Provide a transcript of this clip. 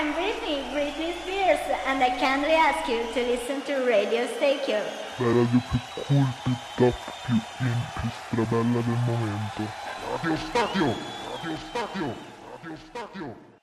I'm Britney Spears, and I kindly ask you to listen to Radio Stay. La radio più cool, più top, più in, più strabella del momento. Radio Stadio! Radio Stadio! Radio Stadio!